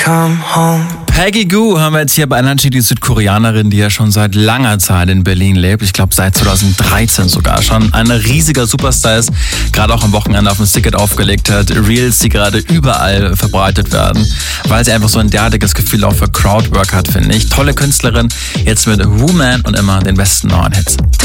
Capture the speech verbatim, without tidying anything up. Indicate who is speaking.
Speaker 1: Come home.
Speaker 2: Peggy Gou haben wir jetzt hier bei Energy, die Südkoreanerin, die ja schon seit langer Zeit in Berlin lebt. Ich glaube seit zweitausenddreizehn sogar schon. Ein riesiger Superstar ist, gerade auch am Wochenende auf dem Ticket aufgelegt hat. Reels, die gerade überall verbreitet werden, weil sie einfach so ein derartiges Gefühl auch für Crowdwork hat, finde ich. Tolle Künstlerin, jetzt mit Woman und immer den besten neuen Hits.